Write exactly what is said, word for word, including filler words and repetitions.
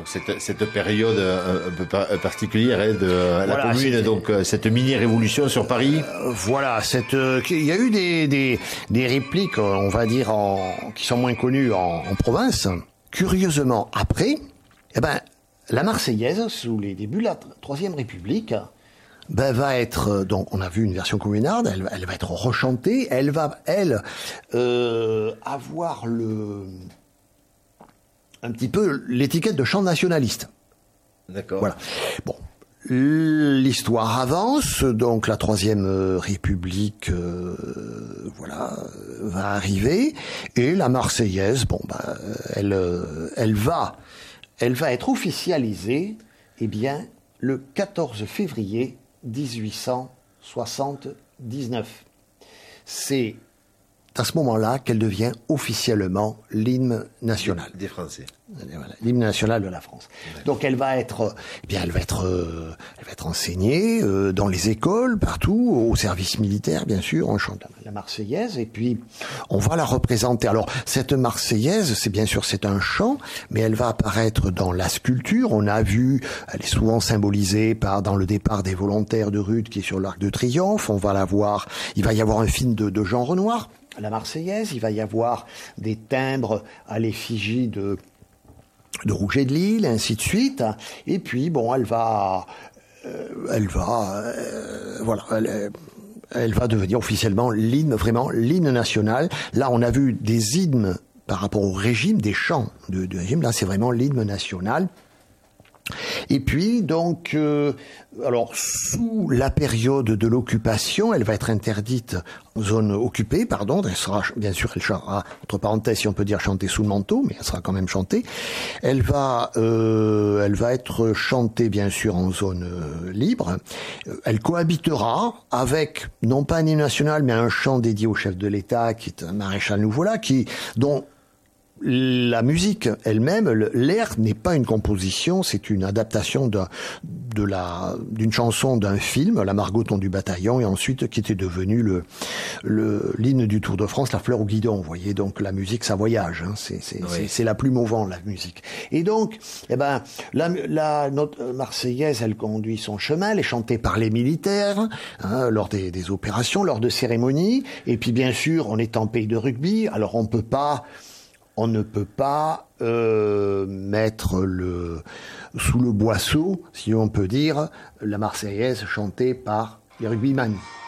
Donc cette, cette période un peu particulière hein, de la voilà, Commune, donc cette mini-révolution sur Paris. Euh, voilà, cette, euh, il y a eu des, des, des répliques, on va dire, en, qui sont moins connues en, en province. Curieusement, après, eh ben, la Marseillaise, sous les débuts de la Troisième République, ben, va être, donc on a vu une version communarde, elle, elle va être rechantée, elle va, elle, euh, avoir le, un petit peu l'étiquette de chant nationaliste. D'accord. Voilà. Bon, l'histoire avance, donc la Troisième République, euh, voilà, va arriver, et la Marseillaise, bon, ben, elle, elle va, elle va être officialisée, eh bien, le quatorze février dix-huit cent soixante-dix-neuf. C'est à ce moment-là qu'elle devient officiellement l'hymne national. Des Français. Voilà, l'hymne national de la France. Donc elle va être, eh bien, elle va être, euh, elle va être enseignée euh, dans les écoles, partout, au service militaire, bien sûr. On chante la Marseillaise et puis on va la représenter. Alors cette Marseillaise, c'est bien sûr c'est un chant, mais elle va apparaître dans la sculpture. On a vu, elle est souvent symbolisée par dans le départ des volontaires de Rude qui est sur l'Arc de Triomphe. On va la voir. Il va y avoir un film de, de Jean Renoir, la Marseillaise. Il va y avoir des timbres à l'effigie de de Rouget de Lille, ainsi de suite. Et puis, bon, elle va, euh, elle va, euh, voilà, elle, elle va devenir officiellement l'hymne, vraiment l'hymne national. Là, on a vu des hymnes par rapport au régime, des chants de, de régime. Là, c'est vraiment l'hymne national. Et puis, donc, euh, alors, sous la période de l'occupation, elle va être interdite en zone occupée, pardon, elle sera, bien sûr, elle sera, entre parenthèses, si on peut dire, chantée sous le manteau, mais elle sera quand même chantée. Elle va, euh, elle va être chantée, bien sûr, en zone euh, libre. Elle cohabitera avec, non pas un hymne national, mais un chant dédié au chef de l'État, qui est un maréchal Nouveau-là, qui, dont la musique elle-même, l'air n'est pas une composition, c'est une adaptation de, de la, d'une chanson d'un film, La Margoton du Bataillon, et ensuite qui était devenu le, le, l'hymne du Tour de France, La Fleur au Guidon. Vous voyez, donc la musique, ça voyage, hein, c'est, c'est, oui. c'est, c'est la plus mouvante, la musique. Et donc, eh ben, la, la, notre Marseillaise, elle conduit son chemin, elle est chantée par les militaires, hein, lors des, des opérations, lors de cérémonies, et puis bien sûr, on est en pays de rugby, alors on peut pas, On ne peut pas euh, mettre le, sous le boisseau, si on peut dire, la Marseillaise chantée par les rugbyman.